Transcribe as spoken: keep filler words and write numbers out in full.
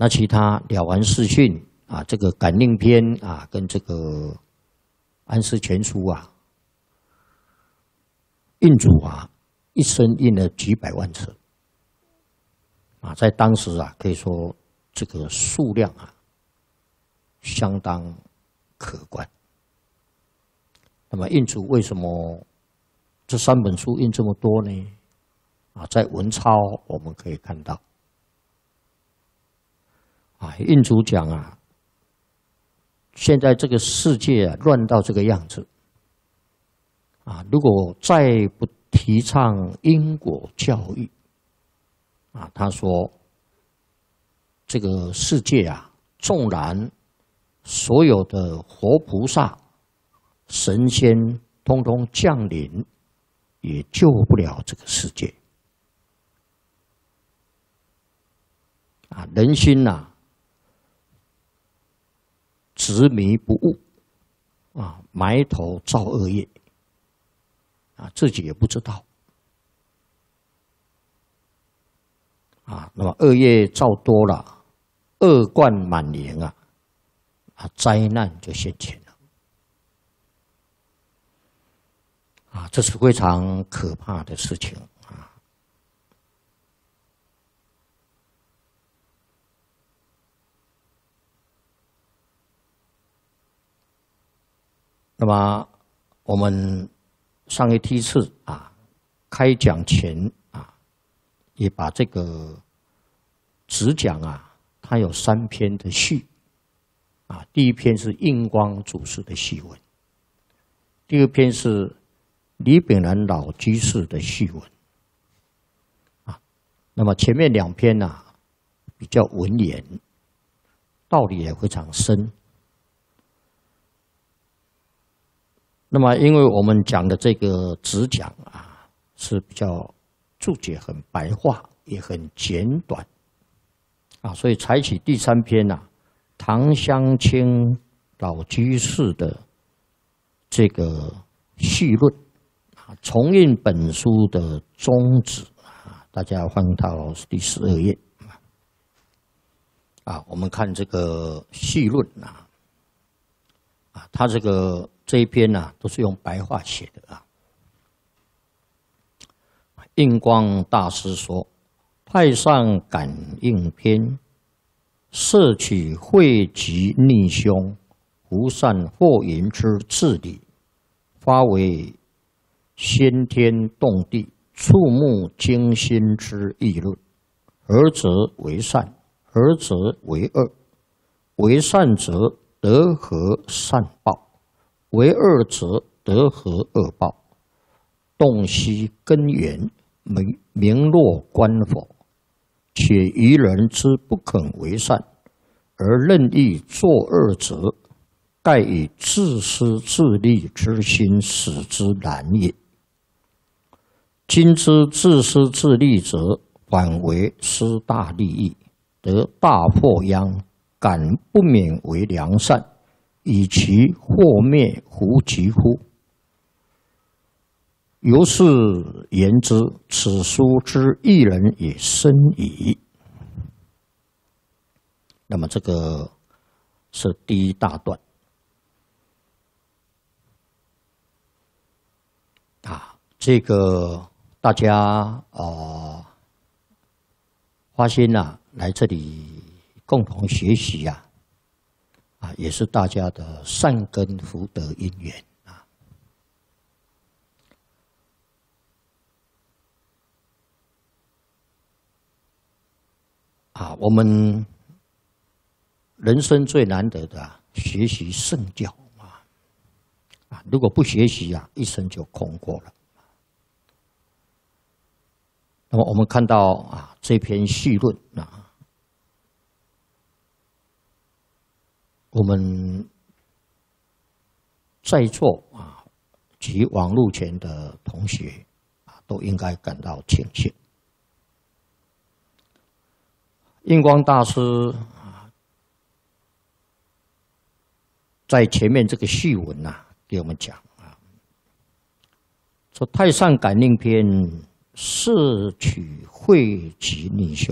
那其他了完视讯啊，这个感应篇啊，跟这个安世全书啊，印主啊，一生印了几百万册啊，在当时啊，可以说这个数量啊，相当可观。那么印主为什么这三本书印这么多呢？啊，在文钞我们可以看到，啊，印主讲啊，现在这个世界啊乱到这个样子，啊，如果再不提倡因果教育，啊，他说这个世界啊，纵然所有的活菩萨、神仙通通降临，也救不了这个世界。啊，人心呐、啊，执迷不悟，啊，埋头造恶业，啊，自己也不知道，啊，那么恶业造多了，恶贯满盈啊，啊，灾难就现前了，啊，这是非常可怕的事情。那么我们上一梯次啊，开讲前啊，也把这个只讲啊，它有三篇的序啊。第一篇是印光祖师的序文，第二篇是李炳南老居士的序文啊。那么前面两篇啊，比较文言，道理也非常深。那么，因为我们讲的这个只讲啊，是比较注解很白话，也很简短啊，所以采取第三篇呐、啊，唐湘清老居士的这个序论啊，重印本书的宗旨啊，大家翻到第十二页啊，我们看这个序论啊，啊，他这个。这一篇呢、啊，都是用白话写的啊。印光大师说：“太上感应篇，摄取惠及逆凶、福善祸淫之治理，发为先天动地、触目惊心之议论。何则为善？何则为恶？为善则得何善报？为恶则得何恶报？洞悉根源，明明落观否？且愚人之不肯为善，而任意作恶者，盖以自私自利之心使之然也。今之自私自利者，反为失大利益，得大祸殃，敢不免为良善。”以其祸灭乎及乎？由是言之，此书之一人也深矣。那么这个是第一大段啊，这个大家啊、呃、花心啊来这里共同学习啊。啊，也是大家的善根福德因缘啊。啊，我们人生最难得的、啊、学习圣教啊，啊，如果不学习啊，一生就空过了。那么我们看到啊，这篇序论啊。我们在座啊及网络前的同学啊，都应该感到庆幸。印光大师啊，在前面这个序文啊，给我们讲啊，说《太上感应篇》摄取惠及逆修。